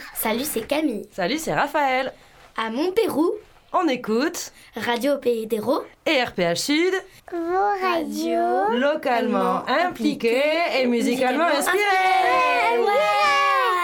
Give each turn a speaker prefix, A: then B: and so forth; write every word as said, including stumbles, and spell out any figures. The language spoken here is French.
A: Salut, c'est Camille.
B: Salut, c'est Raphaël.
A: À Montpérou,
B: on écoute
A: Radio Pays d'Hérault
B: et R P H Sud,
C: vos radios
B: localement impliquées et musicalement inspirées.
A: Ouais.